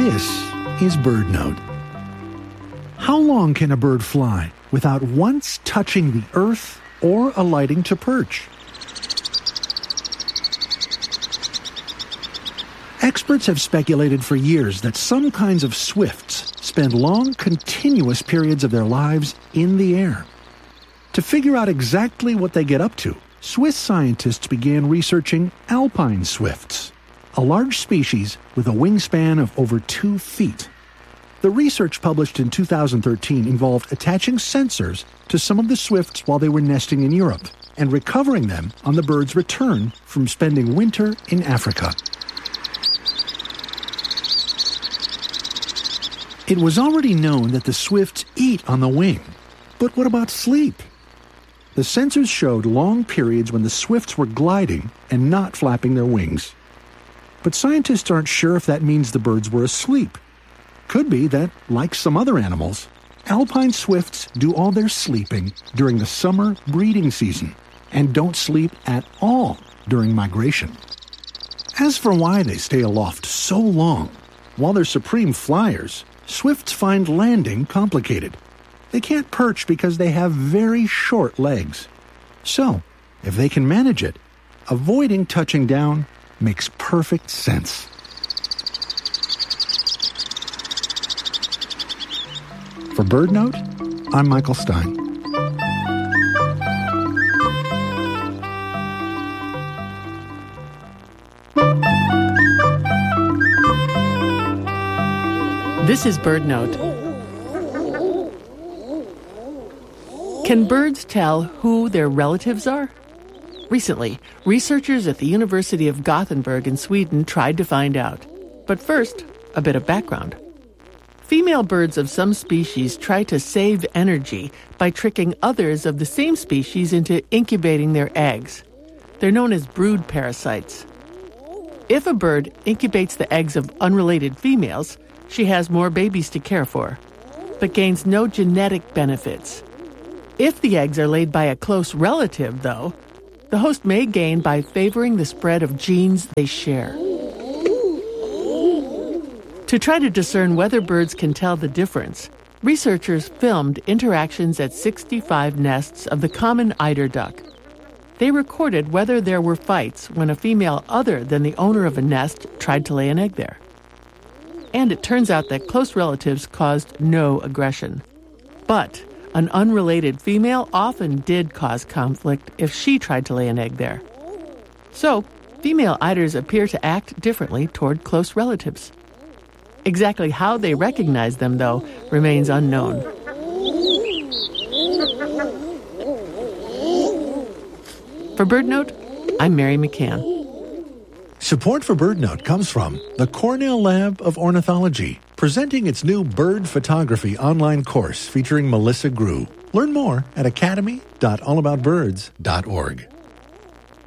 This is BirdNote. How long can a bird fly without once touching the earth or alighting to perch? Experts have speculated for years that some kinds of swifts spend long, continuous periods of their lives in the air. To figure out exactly what they get up to, Swiss scientists began researching alpine swifts, a large species with a wingspan of over 2 feet. The research published in 2013 involved attaching sensors to some of the swifts while they were nesting in Europe and recovering them on the bird's return from spending winter in Africa. It was already known that the swifts eat on the wing, but what about sleep? The sensors showed long periods when the swifts were gliding and not flapping their wings. But scientists aren't sure if that means the birds were asleep. Could be that, like some other animals, alpine swifts do all their sleeping during the summer breeding season and don't sleep at all during migration. As for why they stay aloft so long, while they're supreme flyers, swifts find landing complicated. They can't perch because they have very short legs. So, if they can manage it, avoiding touching down makes perfect sense. For BirdNote, I'm Michael Stein. This is BirdNote. Can birds tell who their relatives are? Recently, researchers at the University of Gothenburg in Sweden tried to find out. But first, a bit of background. Female birds of some species try to save energy by tricking others of the same species into incubating their eggs. They're known as brood parasites. If a bird incubates the eggs of unrelated females, she has more babies to care for, but gains no genetic benefits. If the eggs are laid by a close relative, though, the host may gain by favoring the spread of genes they share. To try to discern whether birds can tell the difference, researchers filmed interactions at 65 nests of the common eider duck. They recorded whether there were fights when a female other than the owner of a nest tried to lay an egg there. And it turns out that close relatives caused no aggression. But an unrelated female often did cause conflict if she tried to lay an egg there. So, female eiders appear to act differently toward close relatives. Exactly how they recognize them, though, remains unknown. For BirdNote, I'm Mary McCann. Support for BirdNote comes from the Cornell Lab of Ornithology, presenting its new bird photography online course featuring Melissa Grew. Learn more at academy.allaboutbirds.org.